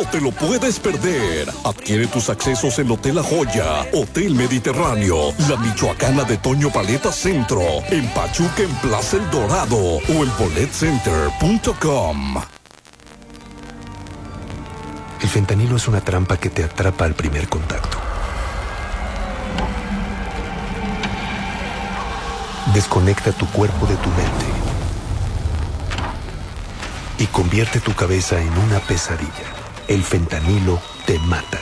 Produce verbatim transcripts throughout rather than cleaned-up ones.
te lo puedes perder. Adquiere tus accesos en Hotel La Joya, Hotel Mediterráneo, La Michoacana de Toño Paleta Centro, en Pachuca en Plaza El Dorado o en bolet center punto com. El fentanilo es una trampa que te atrapa al primer contacto. Desconecta tu cuerpo de tu mente y convierte tu cabeza en una pesadilla. El fentanilo te mata.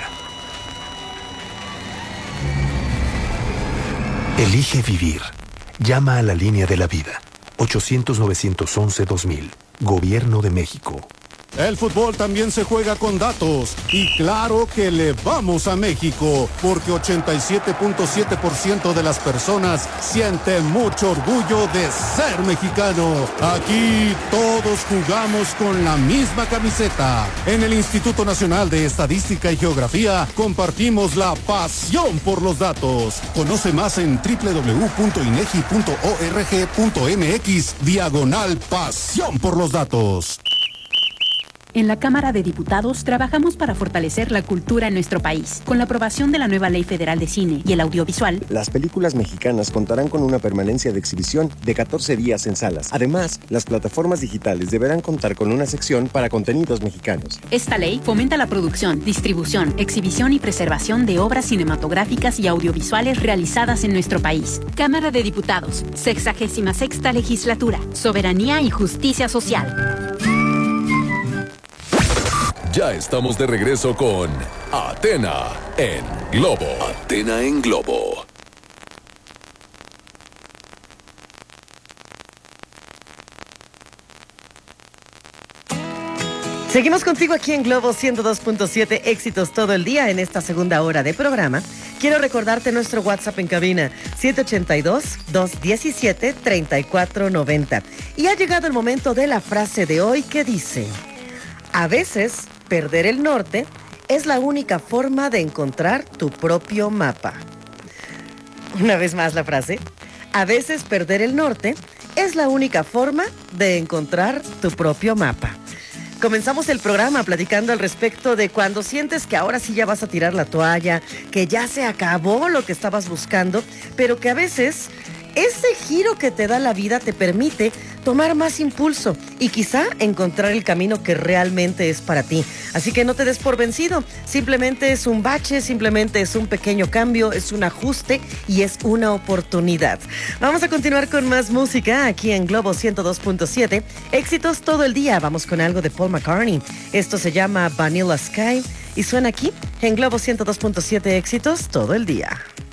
Elige vivir. Llama a la línea de la vida. ochocientos, novecientos once, dos mil. Gobierno de México. El fútbol también se juega con datos. Y claro que le vamos a México, porque ochenta y siete punto siete por ciento de las personas sienten mucho orgullo de ser mexicano. Aquí todos jugamos con la misma camiseta. En el Instituto Nacional de Estadística y Geografía compartimos la pasión por los datos. Conoce más en doble u doble u doble u punto inegi punto org punto mx diagonal pasión por los datos. En la Cámara de Diputados trabajamos para fortalecer la cultura en nuestro país. Con la aprobación de la nueva Ley Federal de Cine y el Audiovisual, las películas mexicanas contarán con una permanencia de exhibición de catorce días en salas. Además, las plataformas digitales deberán contar con una sección para contenidos mexicanos. Esta ley fomenta la producción, distribución, exhibición y preservación de obras cinematográficas y audiovisuales realizadas en nuestro país. Cámara de Diputados, sexagésima sexta Legislatura, Soberanía y Justicia Social. Ya estamos de regreso con Atena en Globo. Atena en Globo. Seguimos contigo aquí en Globo ciento dos punto siete, éxitos todo el día en esta segunda hora de programa. Quiero recordarte nuestro WhatsApp en cabina, siete ocho dos, dos uno siete, tres cuatro nueve cero. Y ha llegado el momento de la frase de hoy que dice: a veces, perder el norte es la única forma de encontrar tu propio mapa. Una vez más la frase. A veces perder el norte es la única forma de encontrar tu propio mapa. Comenzamos el programa platicando al respecto de cuando sientes que ahora sí ya vas a tirar la toalla, que ya se acabó lo que estabas buscando, pero que a veces ese giro que te da la vida te permite tomar más impulso y quizá encontrar el camino que realmente es para ti. Así que no te des por vencido, simplemente es un bache, simplemente es un pequeño cambio, es un ajuste y es una oportunidad. Vamos a continuar con más música aquí en Globo ciento dos punto siete. Éxitos todo el día, vamos con algo de Paul McCartney. Esto se llama Vanilla Sky y suena aquí en Globo ciento dos punto siete, éxitos todo el día.